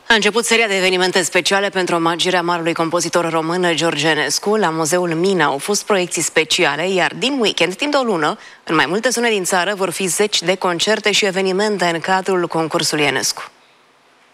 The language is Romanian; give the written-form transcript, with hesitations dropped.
A început seria de evenimente speciale pentru omagierea marelui compozitor român George Enescu. La Muzeul Mina au fost proiecții speciale, iar din weekend, timp de o lună, în mai multe zone din țară vor fi zeci de concerte și evenimente în cadrul concursului Enescu.